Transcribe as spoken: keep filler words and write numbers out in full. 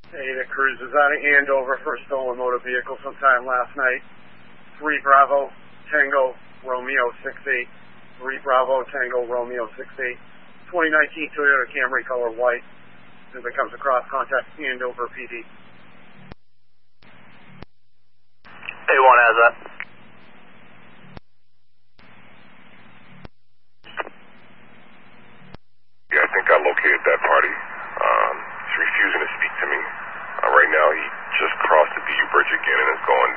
Hey, the cruise is out of Andover for a stolen motor vehicle sometime last night. three Bravo Tango Romeo six eight. three Bravo Tango Romeo six eight. twenty nineteen Toyota Camry color white. As it comes across, contact Andover P D. A one has that. Yeah, I think I located that party. Um, he's refusing to speak to me. Uh, right now, he just crossed the B U bridge again and is going